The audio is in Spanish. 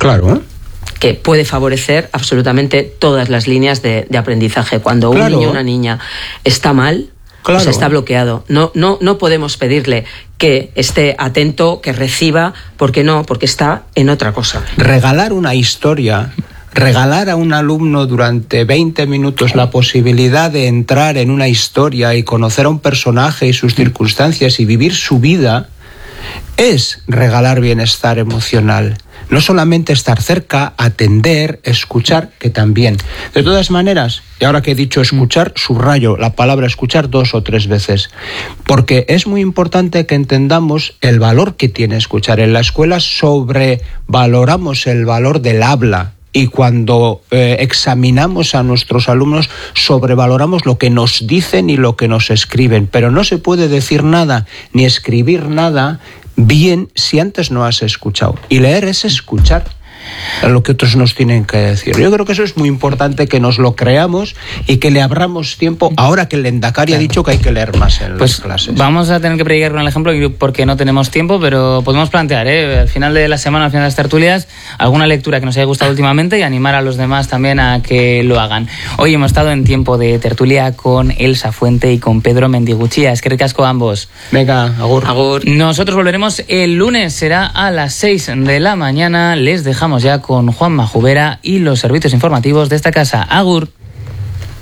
Claro. Que puede favorecer absolutamente todas las líneas de aprendizaje. Cuando un niño o una niña está mal, claro, o sea, está bloqueado. No podemos pedirle que esté atento, que reciba, porque está en otra cosa. Regalar una historia, regalar a un alumno durante 20 minutos la posibilidad de entrar en una historia y conocer a un personaje y sus circunstancias y vivir su vida, es regalar bienestar emocional. No solamente estar cerca, atender, escuchar, que también. De todas maneras, y ahora que he dicho escuchar, subrayo la palabra escuchar 2 o 3 veces, porque es muy importante que entendamos el valor que tiene escuchar. En la escuela sobrevaloramos el valor del habla, y cuando examinamos a nuestros alumnos sobrevaloramos lo que nos dicen y lo que nos escriben, pero no se puede decir nada ni escribir nada bien si antes no has escuchado. Y leer es escuchar lo que otros nos tienen que decir. Yo creo que eso es muy importante, que nos lo creamos y que le abramos tiempo, ahora que el Endacari ha dicho que hay que leer más en las clases. Vamos a tener que predicar con el ejemplo porque no tenemos tiempo, pero podemos plantear, al final de la semana, al final de las tertulias, alguna lectura que nos haya gustado últimamente y animar a los demás también a que lo hagan. Hoy hemos estado en tiempo de tertulia con Elsa Fuente y con Pedro Mendiguchía. Es que ricasco a ambos. Venga, agur. Agur. Nosotros volveremos el lunes, será a las 6 de la mañana. Les dejamos ya con Juanma Jubera y los servicios informativos de esta casa. Agur.